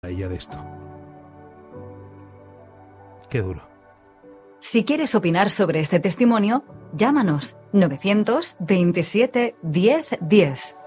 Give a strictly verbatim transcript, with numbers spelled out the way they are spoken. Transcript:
a ella de esto. Qué duro. Si quieres opinar sobre este testimonio, llámanos novecientos veintisiete diez diez.